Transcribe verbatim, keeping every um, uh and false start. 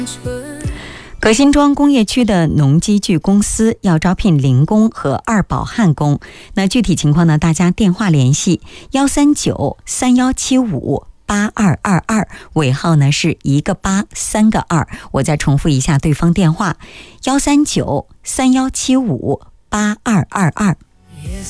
葛辛庄工业区的农机具公司要招聘零工和二保焊工，那具体情况呢，大家电话联系幺三九三幺七五八二二二，尾号呢是一个八三个二。我再重复一下对方电话：幺三九三幺七五八二二二。